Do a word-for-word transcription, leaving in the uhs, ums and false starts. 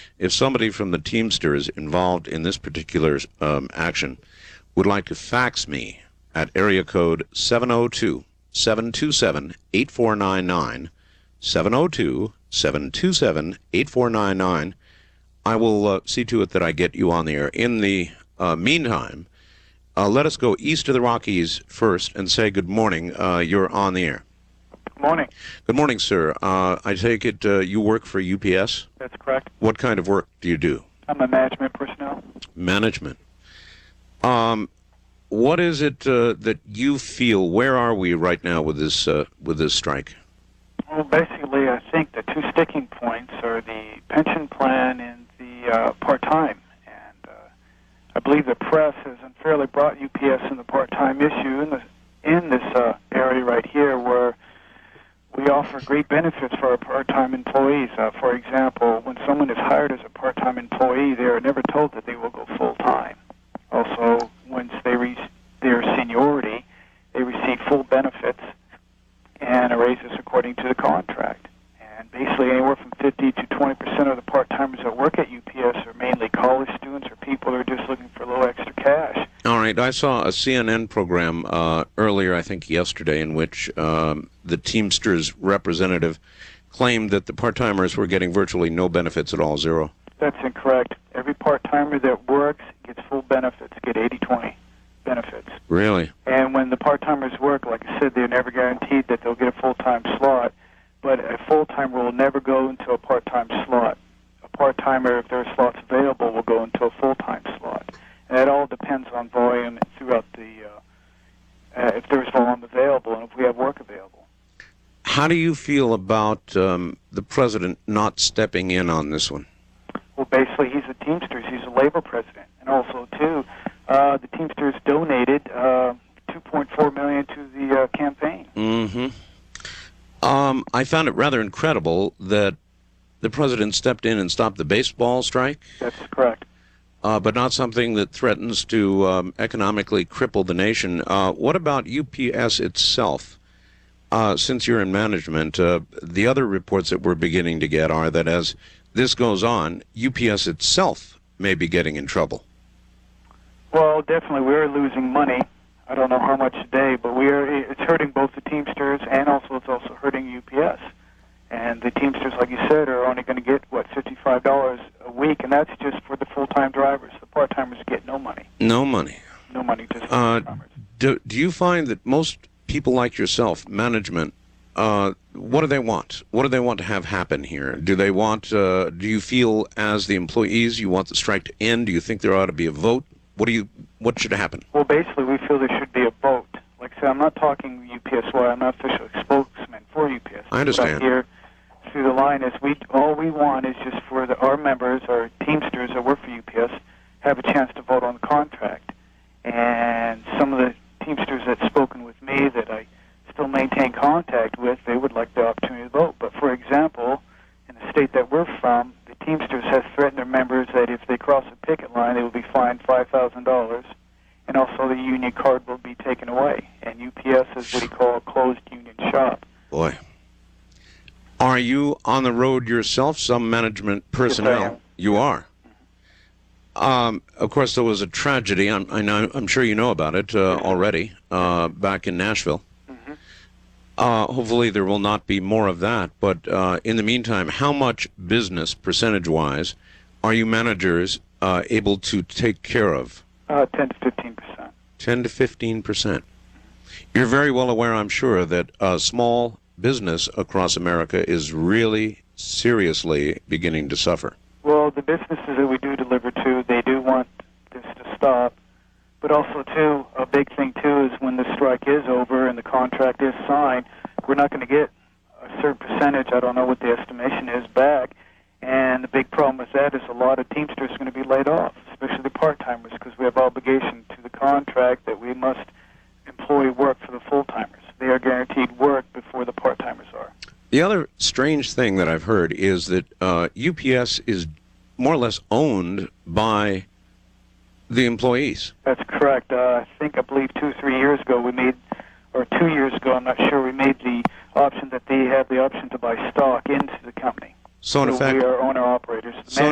if somebody from the Teamsters involved in this particular um, action would like to fax me at area code seven oh two, seven two seven, eight four nine nine, seven oh two, seven two seven, eight four nine nine, I will uh, see to it that I get you on the air. In the uh, meantime, uh, let us go east of the Rockies first and say good morning. Uh, you're on the air. Good morning. Good morning, sir. Uh, I take it uh, you work for U P S? That's correct. What kind of work do you do? I'm a management personnel. Management. Um, what is it uh, that you feel? Where are we right now with this uh, with this strike? Well, basically, I think the two sticking points are the pension plan and the uh, part-time. And uh, I believe the press has unfairly brought U P S in the part-time issue in, the, in this uh, area right here where we offer great benefits for our part-time employees. Uh, for example, when someone is hired as a part-time employee, they are never told that they will go full-time. Also, once they reach their seniority, they receive full benefits and a raises according to the contract. And basically, anywhere from fifty to twenty percent of the part-timers that work at U P S are mainly college students or people who are just looking for a little extra cash. All right. I saw a C N N program uh, earlier, I think yesterday, in which um, the Teamsters representative claimed that the part-timers were getting virtually no benefits at all, zero. That's incorrect. Every part-timer that works gets full benefits, get eighty twenty benefits. Really? And when the part-timers work, like I said, they're never guaranteed that they'll get a full-time slot, but a full-timer will never go into a part-time slot. A part-timer, if there are slots available, will go into a full-time slot. And that all depends on volume throughout the, uh, uh, if there's volume available and if we have work available. How do you feel about um, the president not stepping in on this one? Well, basically, he's a Teamsters. He's a labor president. And also, too, uh, the Teamsters donated uh, two point four million dollars to the uh, campaign. Mm-hmm. Um, I found it rather incredible that the president stepped in and stopped the baseball strike. That's correct. Uh, but not something that threatens to um, economically cripple the nation. Uh, what about U P S itself? Uh, since you're in management, uh, the other reports that we're beginning to get are that as this goes on, U P S itself may be getting in trouble. Well, definitely, we're losing money. I don't know how much a day, but we are. It's hurting both the Teamsters and also it's also hurting U P S. And the Teamsters, like you said, are only going to get, what, fifty-five dollars a week, and that's just for the full-time drivers. The part-timers get no money. No money. No money, just for uh, the part-timers. Do, do you find that most people like yourself, management, uh, what do they want? What do they want to have happen here? Do they want, uh, do you feel as the employees you want the strike to end? Do you think there ought to be a vote? What do you, what should happen? Well, basically, we feel there should be a vote. Like I said, I'm not talking U P S Y. I'm not official spokesman for U P S. I understand. But here, through the line, is we all we want is just for the, our members, our Teamsters that work for U P S, have a chance to vote on the contract. And some of the Teamsters that's spoken with me that I still maintain contact with, they would like the opportunity to vote. But for example, in the state that we're from, the Teamsters have threatened their members that if they cross a picket line, they will be fined five thousand dollars, and also the union card will be taken away. And U P S is what you call a closed union shop. Boy. Are you on the road yourself, some management personnel? Yes, I am. You are. Um, of course, there was a tragedy. I'm, I know, I'm sure you know about it uh, already uh, back in Nashville. Mm-hmm. Uh, hopefully there will not be more of that. But uh, in the meantime, how much business, percentage-wise, are you managers uh, able to take care of? Uh, ten to fifteen percent. ten to fifteen percent. You're very well aware, I'm sure, that uh, small business across America is really seriously beginning to suffer. Well, the businesses that we do deliver to, they do want this to stop. But also, too, a big thing, too, is when the strike is over and the contract is signed, we're not going to get a certain percentage, I don't know what the estimation is, back. And the big problem with that is a lot of Teamsters are going to be laid off, especially the part-timers, because we have obligation to the contract that we must employ work for the full-timers. They are guaranteed work before the part-timers are. The other strange thing that I've heard is that uh, U P S is more or less owned by the employees. That's correct. Uh, I think, I believe two or three years ago we made, or two years ago, I'm not sure, we made the option that they have the option to buy stock into the company. So in so effect, we are owner-operators. So